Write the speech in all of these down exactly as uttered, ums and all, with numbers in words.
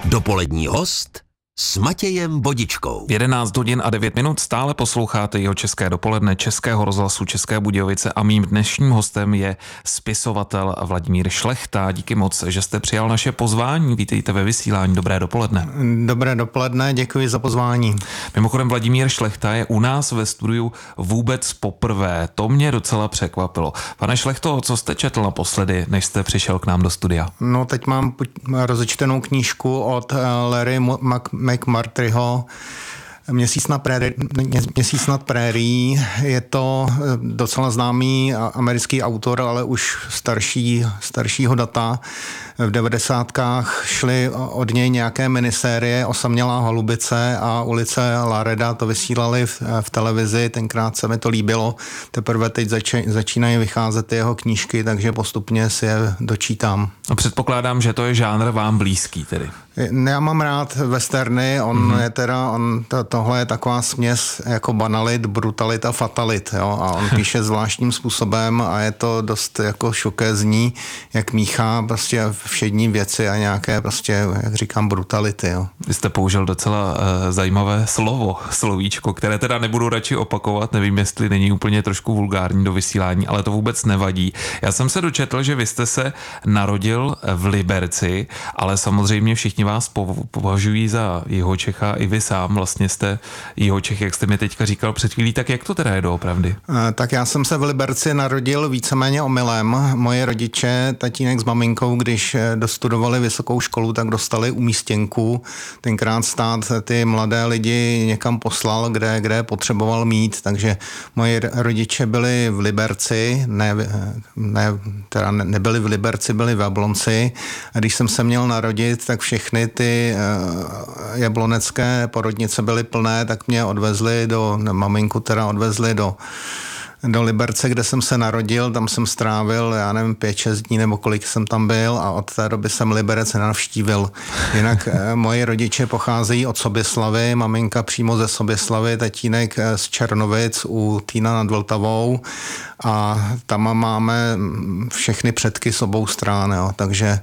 Dopolední host s Matějem Vodičkou. jedenáct hodin a devět minut stále posloucháte jeho České dopoledne Českého rozhlasu České Budějovice a mým dnešním hostem je spisovatel Vladimír Šlechta. Díky moc, že jste přijal naše pozvání. Vítejte ve vysílání. Dobré dopoledne. Dobré dopoledne, děkuji za pozvání. Mimochodem Vladimír Šlechta je u nás ve studiu vůbec poprvé. To mě docela překvapilo. Pane Šlechto, co jste četl naposledy, než jste přišel k nám do studia? No teď mám rozečtenou knížku od Larry McMurtryho Měsíc na préri, Měsíc nad prérií. Je to docela známý americký autor, ale už starší, staršího data. V devadesátkách šly od něj nějaké minisérie Osamělá holubice a Ulice Lareda, to vysílali v, v televizi, tenkrát se mi to líbilo. Teprve teď zač, začínají vycházet jeho knížky, takže postupně si je dočítám. A předpokládám, že to je žánr vám blízký tedy. Já mám rád westerny, on mm-hmm. je teda, on, to, tohle je taková směs jako banalit, brutalit a fatalit, jo, a on píše zvláštním způsobem a je to dost jako šokézní, jak míchá prostě všední věci a nějaké prostě, jak říkám, brutality, jo. Vy jste použil docela uh, zajímavé slovo, slovíčko, které teda nebudu radši opakovat, nevím, jestli není úplně trošku vulgární do vysílání, ale to vůbec nevadí. Já jsem se dočetl, že vy jste se narodil v Liberci, ale samozřejmě všichni vás považují za Jihočecha, i vy sám vlastně jste Jihočech, jak jste mi teďka říkal před chvílí, tak jak to teda je doopravdy? Tak já jsem se v Liberci narodil víceméně omylem. Moje rodiče, tatínek s maminkou, když dostudovali vysokou školu, tak dostali umístěnku. Tenkrát stát ty mladé lidi někam poslal, kde, kde potřeboval mít, takže moji rodiče byli v Liberci, ne, ne, teda nebyli v Liberci, byli v Jablonci, a když jsem se měl narodit, tak všechny ty jablonecké porodnice byly plné, tak mě odvezli do, maminku teda odvezli do do Liberce, kde jsem se narodil, tam jsem strávil, já nevím, pět, šest dní nebo kolik jsem tam byl a od té doby jsem Liberec nenavštívil. Jinak moji rodiče pocházejí od Soběslavy, maminka přímo ze Soběslavy, tatínek z Černovic u Týna nad Vltavou a tam máme všechny předky s obou strán, jo. Takže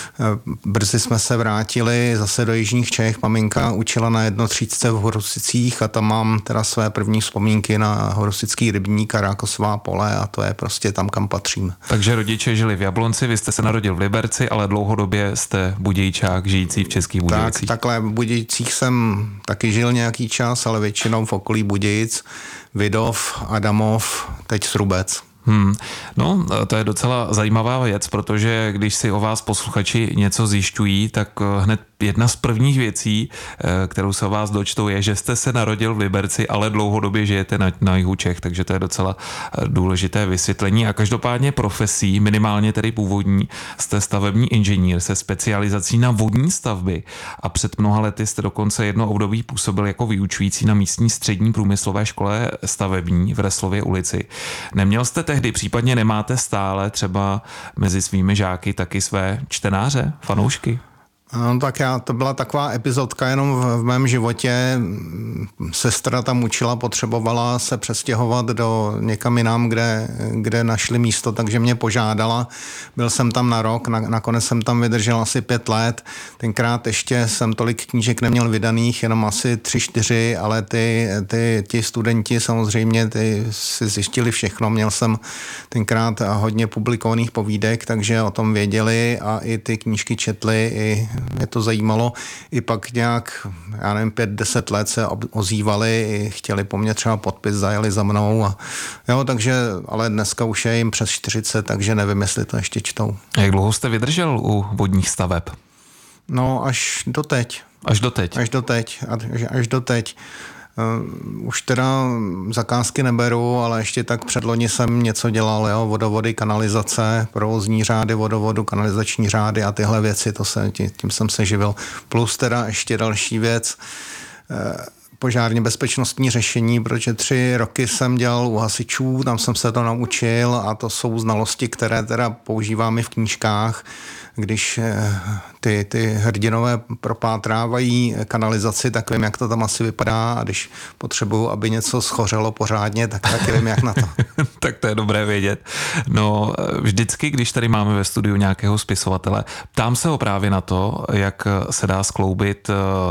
brzy jsme se vrátili zase do jižních Čech, maminka učila na jednotřídce v Horusicích a tam mám teda své první vzpomínky na Horusický rybník a Rákosová pole a to je prostě tam, kam patřím. Takže rodiče žili v Jablonci, vy jste se narodil v Liberci, ale dlouhodobě jste Budějčák žijící v Českých Budějicích. Tak, takhle v Budějcích jsem taky žil nějaký čas, ale většinou v okolí Budějic, Vidov, Adamov, teď Srubec. Hmm. No, to je docela zajímavá věc, protože když si o vás posluchači něco zjišťují, tak hned jedna z prvních věcí, kterou se o vás dočtou, je, že jste se narodil v Liberci, ale dlouhodobě žijete na, na jihu Čech, takže to je docela důležité vysvětlení. A každopádně profesí, minimálně tedy původní, jste stavební inženýr se specializací na vodní stavby a před mnoha lety jste dokonce jedno období působil jako vyučující na místní střední průmyslové škole stavební v Reslově ulici. Neměl jste tehdy, případně nemáte stále třeba mezi svými žáky taky své čtenáře, fanoušky? No, tak já, to byla taková epizodka jenom v, v mém životě. Sestra tam učila, potřebovala se přestěhovat do někam jinam, kde, kde našli místo, takže mě požádala. Byl jsem tam na rok, na, nakonec jsem tam vydržel asi pět let. Tenkrát ještě jsem tolik knížek neměl vydaných, jenom asi tři, čtyři, ale ty, ty, ty studenti samozřejmě ty si zjistili všechno. Měl jsem tenkrát hodně publikovaných povídek, takže o tom věděli a i ty knížky četli, i mě to zajímalo. I pak nějak, já nevím, pět, deset let se ozývali i chtěli po mně třeba podpis, zajeli za mnou. A, jo, takže, ale dneska už je jim přes čtyřicet, takže nevím, jestli to ještě čtou. A jak dlouho jste vydržel u vodních staveb? No, až doteď. Až doteď? Až doteď. Až, až doteď. Uh, už teda zakázky neberu, ale ještě tak předloni jsem něco dělal, jo, vodovody, kanalizace, provozní řády vodovodu, kanalizační řády a tyhle věci, to se, tím, tím jsem se živil. Plus teda ještě další věc, uh, požárně bezpečnostní řešení, protože tři roky jsem dělal u hasičů, tam jsem se to naučil a to jsou znalosti, které teda používám i v knížkách, když ty, ty hrdinové propátrávají kanalizaci, tak vím, jak to tam asi vypadá a když potřebuju, aby něco schořelo pořádně, tak taky vím, jak na to. Tak to je dobré vědět. No vždycky, když tady máme ve studiu nějakého spisovatele, ptám se ho právě na to, jak se dá skloubit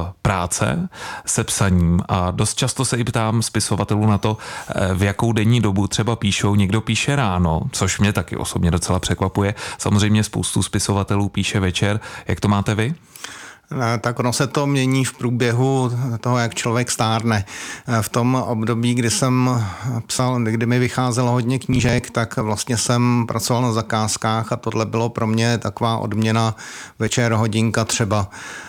práce se psaním a dost často se i ptám spisovatelů na to, v jakou denní dobu třeba píšou. Někdo píše ráno, což mě taky osobně docela překvapuje. Samozřejmě spoustu spisovatelů píše večer. Jak to máte vy? Tak ono se to mění v průběhu toho, jak člověk stárne. V tom období, kdy jsem psal, kdy mi vycházelo hodně knížek, tak vlastně jsem pracoval na zakázkách a tohle bylo pro mě taková odměna večer hodinka třeba.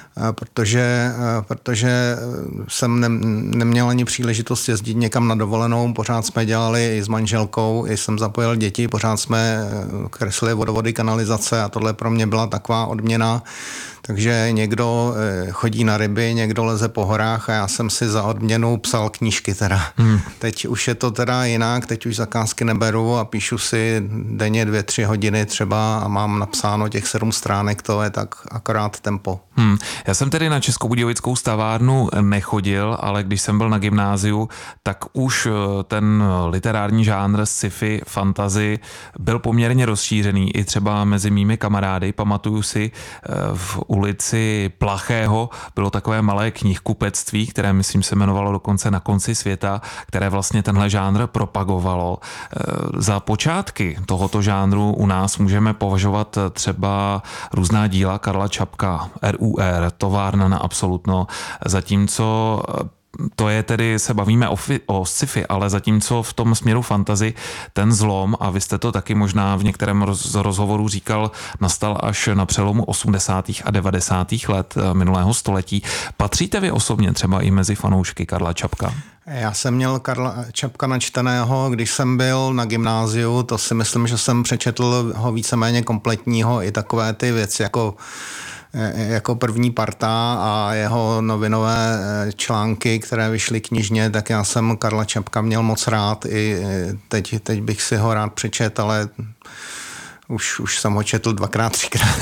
Protože, protože jsem ne, neměl ani příležitost jezdit někam na dovolenou, pořád jsme dělali i s manželkou, i jsem zapojil děti, pořád jsme kreslili vodovody, kanalizace a tohle pro mě byla taková odměna. Takže někdo chodí na ryby, někdo leze po horách a já jsem si za odměnu psal knížky teda. Hmm. Teď už je to teda jinak, teď už zakázky neberu a píšu si denně dvě, tři hodiny třeba a mám napsáno těch sedm stránek, to je tak akorát tempo. Hmm. Já jsem tedy na Českobudějovickou stavárnu nechodil, ale když jsem byl na gymnáziu, tak už ten literární žánr sci-fi, fantasy byl poměrně rozšířený i třeba mezi mými kamarády. Pamatuju si v ulici Plachého bylo takové malé knihkupectví, které myslím se jmenovalo dokonce Na konci světa, které vlastně tenhle žánr propagovalo. Za počátky tohoto žánru u nás můžeme považovat třeba různá díla Karla Čapka, R U R, Továrna na absolutno, zatímco to je tedy, se bavíme o, o sci-fi, ale zatímco v tom směru fantasy ten zlom, a vy jste to taky možná v některém z rozhovoru říkal, nastal až na přelomu osmdesátých a devadesátých let minulého století. Patříte vy osobně třeba i mezi fanoušky Karla Čapka? Já jsem měl Karla Čapka načteného, když jsem byl na gymnáziu, to si myslím, že jsem přečetl ho víceméně kompletního, i takové ty věci jako jako první parta a jeho novinové články, které vyšly knižně, tak já jsem Karla Čapka měl moc rád. I teď, teď bych si ho rád přečet, ale už, už jsem ho četl dvakrát, třikrát.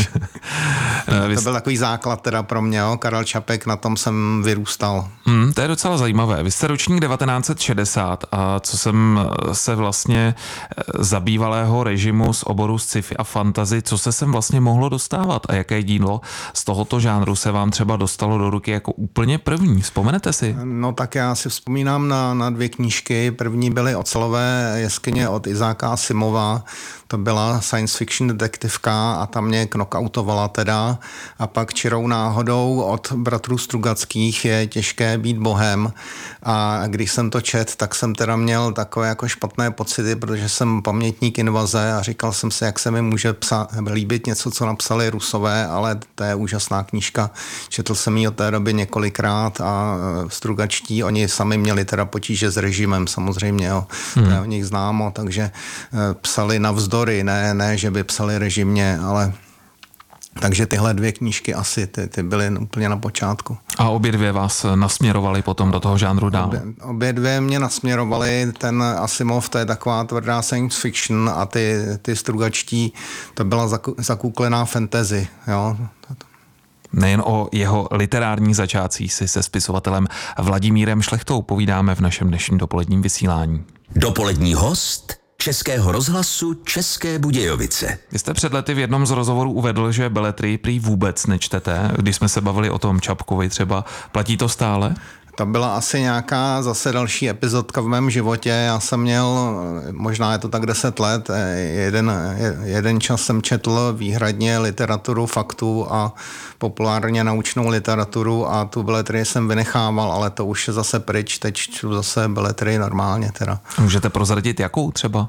To byl takový základ teda pro mě, jo? Karel Čapek, na tom jsem vyrůstal. Hmm, to je docela zajímavé. Vy jste ročník devatenáct set šedesát a co jsem se vlastně za bývalého režimu z oboru sci-fi a fantasy, co se sem vlastně mohlo dostávat a jaké dílo z tohoto žánru se vám třeba dostalo do ruky jako úplně první? Vzpomenete si? No tak já si vzpomínám na, na dvě knížky. První byly Ocelové jeskyně od Izáka Asimova. To byla science fiction detektivka a ta mě knockoutovala teda. A pak čirou náhodou od bratrů Strugackých Je těžké být bohem. A když jsem to čet, tak jsem teda měl takové jako špatné pocity, protože jsem pamětník invaze a říkal jsem si, jak se mi může psa, líbit něco, co napsali Rusové, ale to je úžasná knížka. Četl jsem ji od té doby několikrát a Strugačtí, oni sami měli teda potíže s režimem samozřejmě, jo. Hmm. To je o nich známo, takže psali navzdory, ne, ne, že by psali režimně, ale takže tyhle dvě knížky asi, ty, ty byly úplně na počátku. A obě dvě vás nasměrovaly potom do toho žánru dál? Obě, obě dvě mě nasměrovaly, ten Asimov, to je taková tvrdá science fiction a ty, ty Strugačtí, to byla zakuklená fantasy, jo. Nejen o jeho literárních začátcích si se spisovatelem Vladimírem Šlechtou povídáme v našem dnešním dopoledním vysílání. Dopolední host Českého rozhlasu České Budějovice. Vy jste před lety v jednom z rozhovorů uvedl, že beletrii prý vůbec nečtete. Když jsme se bavili o tom Čapkovi třeba, platí to stále? To byla asi nějaká zase další epizodka v mém životě. Já jsem měl, možná je to tak deset let, jeden, jeden čas jsem četl výhradně literaturu faktů a populárně naučnou literaturu a tu beletrii jsem vynechával, ale to už je zase pryč, teď čtu zase beletrii normálně teda. Můžete prozradit jakou třeba?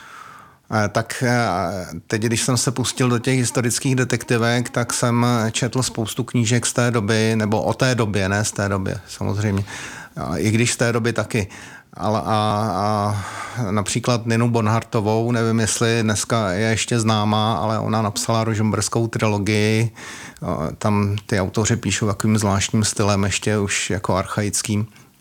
Tak teď, když jsem se pustil do těch historických detektivek, tak jsem četl spoustu knížek z té doby, nebo o té době, ne z té doby, samozřejmě. I když z té doby taky. Ale a, a například Ninu Bonhartovou, nevím, jestli dneska je ještě známá, ale ona napsala Rožmberskou trilogii. Tam ty autoři píšou takovým zvláštním stylem, ještě už jako archaickým.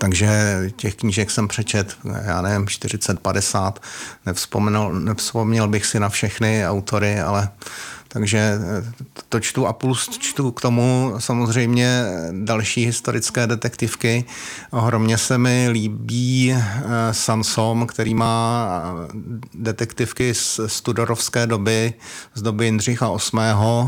Takže těch knížek jsem přečet, já nevím, čtyřicet padesát, nevzpomněl, nevzpomněl bych si na všechny autory, ale takže to čtu a plus čtu k tomu samozřejmě další historické detektivky. Ohromně se mi líbí Sansom, který má detektivky z studorovské doby, z doby Jindřicha osmého.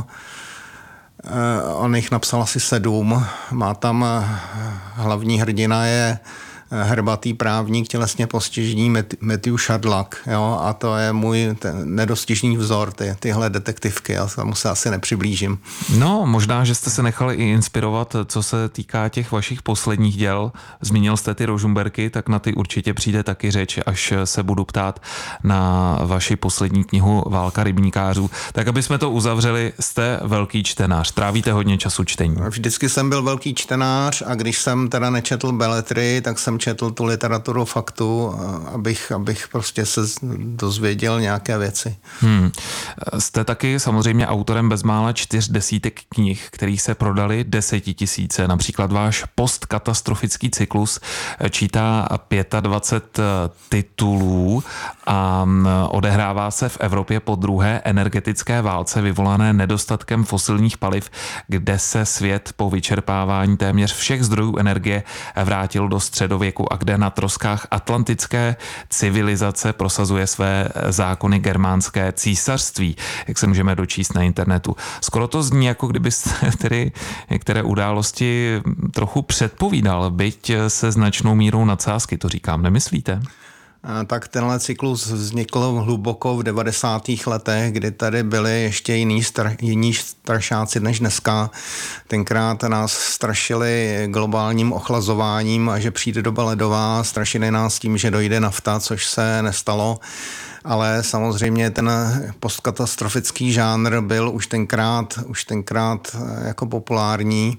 On jich napsal asi sedm. Má tam hlavní hrdina je hrbatý právník, tělesně postižený Matthew Shadlock, jo, a to je můj nedostižný vzor, ty, tyhle detektivky, já se tomu se asi nepřiblížím. No, možná, že jste se nechali i inspirovat, co se týká těch vašich posledních děl. Zmínil jste ty Rožumberky, tak na ty určitě přijde taky řeč, až se budu ptát na vaši poslední knihu Válka rybníkářů. Tak aby jsme to uzavřeli, jste velký čtenář, trávíte hodně času čtení. Vždycky jsem byl velký čtenář a když jsem teda nečetl beletry, tak jsem četl tu literaturu faktu, abych, abych prostě se dozvěděl nějaké věci. Hmm. Jste taky samozřejmě autorem bezmála čtyř desítek knih, kterých se prodali desetitisíce. Například váš postkatastrofický cyklus čítá dvacet pět titulů a odehrává se v Evropě po druhé energetické válce vyvolané nedostatkem fosilních paliv, kde se svět po vyčerpávání téměř všech zdrojů energie vrátil do středověku a kde na troskách atlantické civilizace prosazuje své zákony germánské císařství, jak se můžeme dočíst na internetu. Skoro to zní, jako kdybyste tedy některé události trochu předpovídal, byť se značnou mírou nadsázky, to říkám, nemyslíte? Tak tenhle cyklus vznikl hluboko v devadesátých letech, kdy tady byli ještě jiní, star, jiní strašáci než dneska. Tenkrát nás strašili globálním ochlazováním a že přijde doba ledová, strašili nás tím, že dojde nafta, což se nestalo. Ale samozřejmě ten postkatastrofický žánr byl už tenkrát, už tenkrát jako populární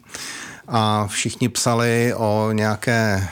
a všichni psali o nějaké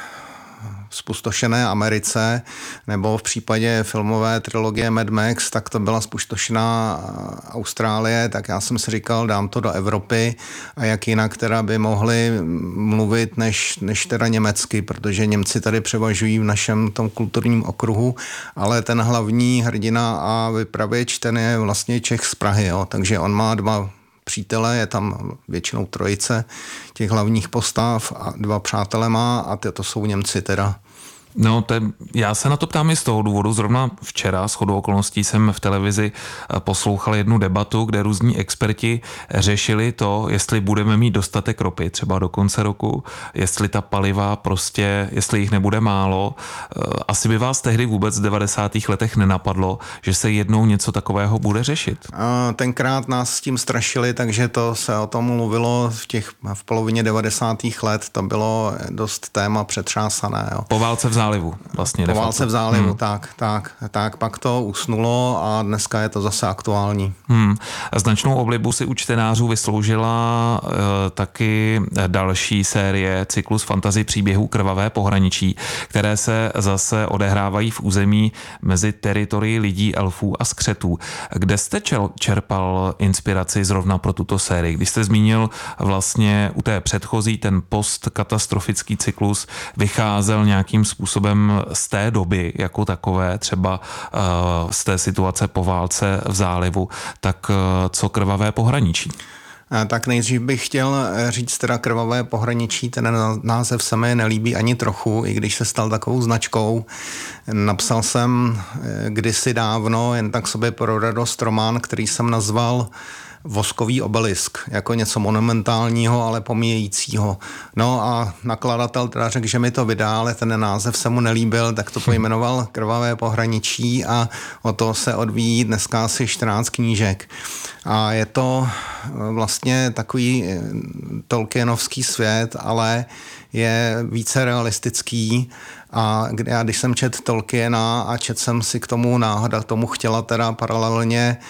spustošené Americe, nebo v případě filmové trilogie Mad Max, tak to byla spustošená Austrálie, tak já jsem si říkal, dám to do Evropy a jak jinak teda by mohli mluvit než, než teda německy, protože Němci tady převažují v našem tom kulturním okruhu, ale ten hlavní hrdina a vypravěč, ten je vlastně Čech z Prahy, jo, takže on má dva přítele, je tam většinou trojice těch hlavních postav a dva přátele má a ty to jsou Němci teda. No, to je, já se na to ptám i z toho důvodu. Zrovna včera shodou okolností jsem v televizi poslouchal jednu debatu, kde různí experti řešili to, jestli budeme mít dostatek ropy třeba do konce roku, jestli ta paliva prostě, jestli jich nebude málo. Asi by vás tehdy vůbec v devadesátých letech nenapadlo, že se jednou něco takového bude řešit. Tenkrát nás s tím strašili, takže to se o tom mluvilo v těch v polovině devadesátých let, to bylo dost téma přetřásané. Jo. Po válce v zálivu vlastně. Po válce v zálivu, hmm. tak, tak, tak, pak to usnulo a dneska je to zase aktuální. Hmm. Značnou oblibu si u čtenářů vysloužila uh, taky další série, cyklus fantasy příběhů Krvavé pohraničí, které se zase odehrávají v území mezi teritorii lidí, elfů a skřetů. Kde jste čel, čerpal inspiraci zrovna pro tuto sérii? Když jste zmínil vlastně u té předchozí, ten postkatastrofický cyklus vycházel nějakým způsobem z té doby jako takové, třeba uh, z té situace po válce v zálivu, tak uh, co Krvavé pohraničí? Tak nejdřív bych chtěl říct teda Krvavé pohraničí, ten název se mi nelíbí ani trochu, i když se stal takovou značkou. Napsal jsem kdysi dávno jen tak sobě pro radost román, který jsem nazval Voskový obelisk, jako něco monumentálního, ale pomíjejícího. No a nakladatel teda řekl, že mi to vydá, ale ten název se mu nelíbil, tak to pojmenoval Krvavé pohraničí a o to se odvíjí dneska asi čtrnáct knížek. A je to vlastně takový Tolkienovský svět, ale je více realistický. A já když jsem čet Tolkiena a čet jsem si k tomu náhoda, k tomu chtěla teda paralelně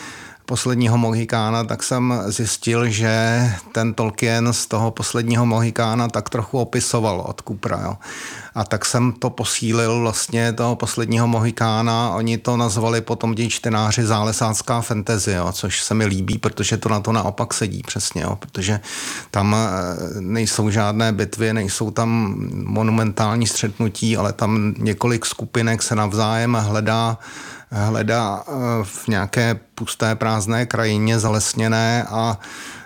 Posledního Mohikána, tak jsem zjistil, že ten Tolkien z toho Posledního Mohikána tak trochu opisoval od Coopera. Jo. A tak jsem to posílil vlastně toho Posledního Mohikána. Oni to nazvali potom ti čtenáři zálesácká fantasy, jo, což se mi líbí, protože to na to naopak sedí přesně, jo, protože tam nejsou žádné bitvy, nejsou tam monumentální střetnutí, ale tam několik skupinek se navzájem hledá hledá v nějaké pusté prázdné krajině zalesněné a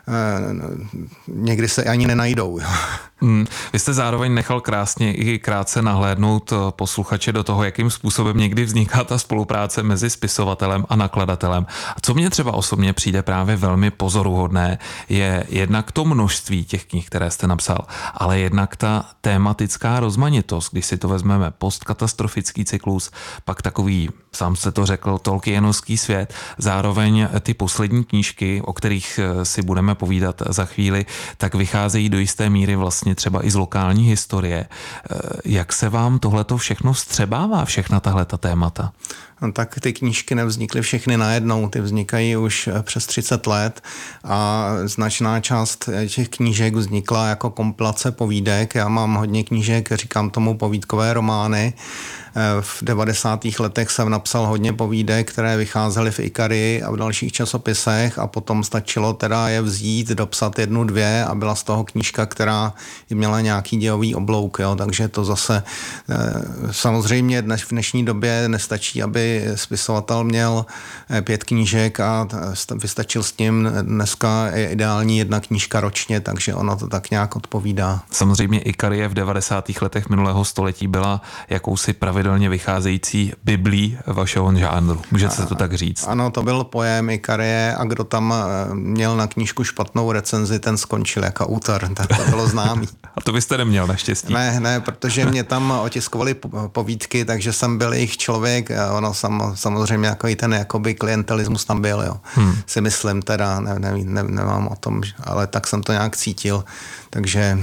někdy se ani nenajdou. Hmm. Vy jste zároveň nechal krásně i krátce nahlédnout posluchače do toho, jakým způsobem někdy vzniká ta spolupráce mezi spisovatelem a nakladatelem. A co mně třeba osobně přijde právě velmi pozoruhodné, je jednak to množství těch knih, které jste napsal, ale jednak ta tématická rozmanitost, když si to vezmeme, postkatastrofický cyklus, pak takový, sám jste to řekl, Tolkienovský svět, zároveň ty poslední knížky, o kterých si budeme povídat za chvíli, tak vycházejí do jisté míry vlastně třeba i z lokální historie. Jak se vám tohleto všechno vstřebává, všechna tahleta témata? No, tak ty knížky nevznikly všechny najednou, ty vznikají už přes třicet let a značná část těch knížek vznikla jako kompilace povídek. Já mám hodně knížek, říkám tomu povídkové romány. V devadesátých letech jsem napsal hodně povídek, které vycházely v Ikarii a v dalších časopisech a potom stačilo teda je vzít, dopsat jednu, dvě a byla z toho knížka, která měla nějaký dějový oblouk. Jo? Takže to zase samozřejmě dnes, v dnešní době nestačí, aby spisovatel měl pět knížek a vystačil s tím. Dneska je ideální jedna knížka ročně, takže ono to tak nějak odpovídá. Samozřejmě Ikarie v devadesátých letech minulého století byla jakousi pravidelně vycházející biblí vašeho žánru. Můžete se to tak říct? Ano, to byl pojem Ikarie a kdo tam měl na knížku špatnou recenzi, ten skončil jako autor. Tak to bylo známý. A to byste neměl naštěstí. Ne, ne, protože mě tam otiskovali povídky, takže jsem byl jejich člověk. Ono sam, samozřejmě jako i ten jakoby klientelismus tam byl, jo. Hmm. Si myslím teda, ne, ne, ne, nemám o tom, ale tak jsem to nějak cítil. Takže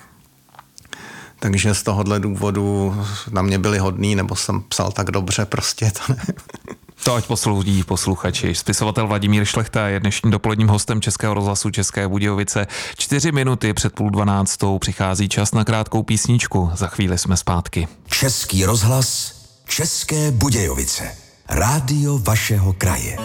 takže z tohohle důvodu na mě byli hodný, nebo jsem psal tak dobře, prostě to ne. To ať poslouží posluchači. Spisovatel Vladimír Šlechta je dnešním dopoledním hostem Českého rozhlasu České Budějovice. Čtyři minuty před půl dvanáctou přichází čas na krátkou písničku. Za chvíli jsme zpátky. Český rozhlas České Budějovice. Rádio vašeho kraje.